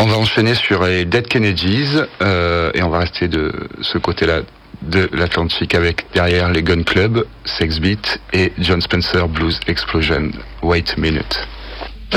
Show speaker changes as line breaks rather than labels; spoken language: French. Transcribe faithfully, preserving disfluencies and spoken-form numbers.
On va enchaîner sur les Dead Kennedys euh, et on va rester de ce côté-là de l'Atlantique avec derrière les Gun Club, Sex Beat et John Spencer Blues Explosion. Wait a minute.